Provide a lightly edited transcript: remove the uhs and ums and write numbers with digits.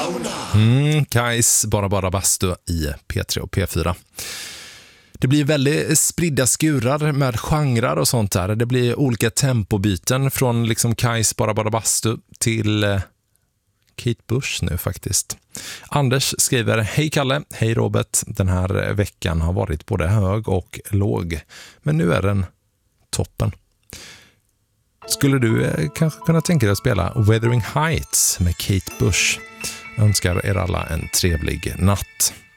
Kajs bara bastu i P3 och P4. Det blir väldigt spridda skurar med genrer och sånt där. Det blir olika tempobyten från liksom Kajs bara bastu till Kate Bush nu faktiskt. Anders skriver: Hej Kalle, hej Robert. Den här veckan har varit både hög och låg, men nu är den toppen. Skulle du kanske kunna tänka dig att spela Wuthering Heights med Kate Bush? Jag önskar er alla en trevlig natt.